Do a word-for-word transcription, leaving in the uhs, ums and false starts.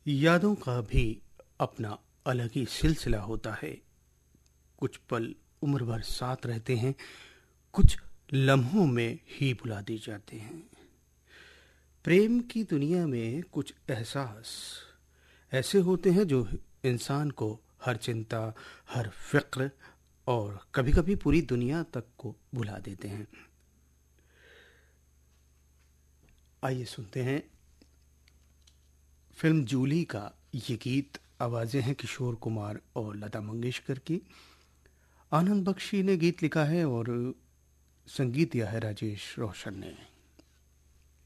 यादों का भी अपना अलग ही सिलसिला होता है। कुछ पल उम्र भर साथ रहते हैं, कुछ लम्हों में ही भुला दी जाते हैं। प्रेम की दुनिया में कुछ एहसास ऐसे होते हैं जो इंसान को हर चिंता, हर फिक्र और कभी-कभी पूरी दुनिया तक को भुला देते हैं। आइए सुनते हैं फिल्म जूली का ये गीत। आवाजें हैं किशोर कुमार और लता मंगेशकर की। आनंद बख्शी ने गीत लिखा है और संगीत दिया है राजेश रोशन ने।